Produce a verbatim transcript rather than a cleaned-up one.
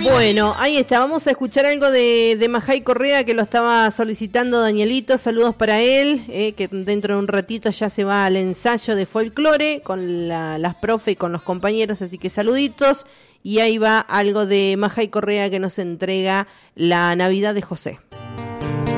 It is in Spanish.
Bueno, ahí está, vamos a escuchar algo de, de Majay Correa que lo estaba solicitando Danielito, saludos para él, eh, que dentro de un ratito ya se va al ensayo de folclore con la, las profe y con los compañeros, así que saluditos, y ahí va algo de Majay Correa que nos entrega la Navidad de José.